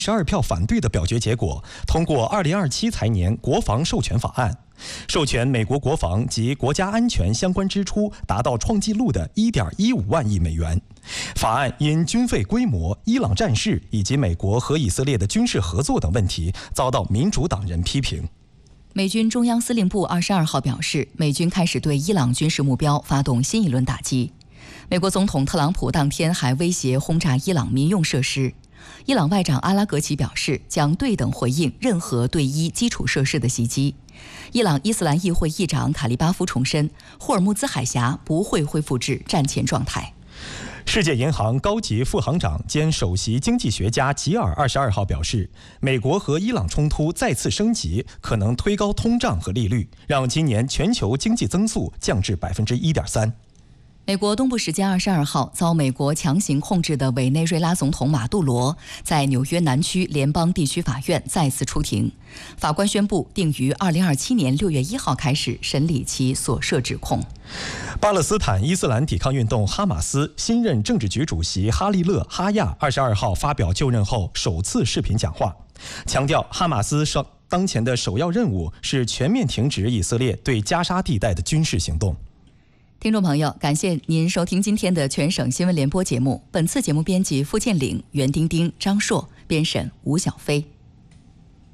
12票反对的表决结果，通过2027财年国防授权法案，授权美国国防及国家安全相关支出达到创纪录的1.15万亿美元。法案因军费规模、伊朗战事以及美国和以色列的军事合作等问题，遭到民主党人批评。 美军中央司令部22号表示，美军开始对伊朗军事目标发动新一轮打击。美国总统特朗普当天还威胁轰炸伊朗民用设施。伊朗外长阿拉格齐表示，将对等回应任何对伊基础设施的袭击。伊朗伊斯兰议会议长卡利巴夫重申，霍尔木兹海峡不会恢复至战前状态。 世界银行高级副行长兼首席经济学家吉尔22号表示，美国和伊朗冲突再次升级，可能推高通胀和利率，让今年全球经济增速降至1.3%。 美国东部时间22号，遭美国强行控制的委内瑞拉总统马杜罗在纽约南区联邦地区法院再次出庭，法官宣布定于2027年6月1号开始审理其所涉指控。 巴勒斯坦伊斯兰抵抗运动哈马斯新任政治局主席哈利勒·哈亚22号发表就任后首次视频讲话，强调哈马斯当前的首要任务是全面停止以色列对加沙地带的军事行动。 听众朋友，感谢您收听今天的全省新闻联播节目。本次节目编辑付建岭、袁丁丁、张硕，编审吴小飞。